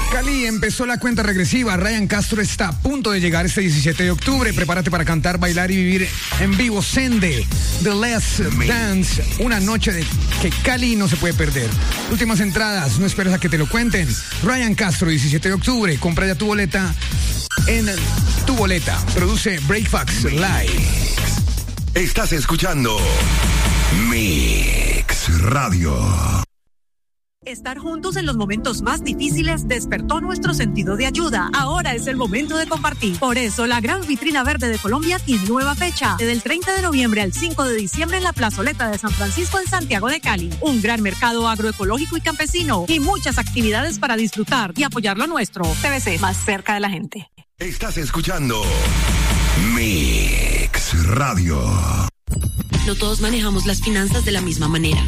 Cali empezó la cuenta regresiva. Ryan Castro está a punto de llegar este 17 de octubre. Prepárate para cantar, bailar y vivir en vivo Sende, The Last Dance, una noche que Cali no se puede perder. Últimas entradas, no esperes a que te lo cuenten. Ryan Castro, 17 de octubre. Compra ya tu boleta en Tu Boleta. Produce Breakfast Live. Estás escuchando Mix Radio. Estar juntos en los momentos más difíciles despertó nuestro sentido de ayuda. Ahora es el momento de compartir. Por eso, la Gran Vitrina Verde de Colombia tiene nueva fecha. Desde el 30 de noviembre al 5 de diciembre en la Plazoleta de San Francisco en Santiago de Cali. Un gran mercado agroecológico y campesino. Y muchas actividades para disfrutar y apoyar lo nuestro. TVC, más cerca de la gente. Estás escuchando Mix Radio. No todos manejamos las finanzas de la misma manera.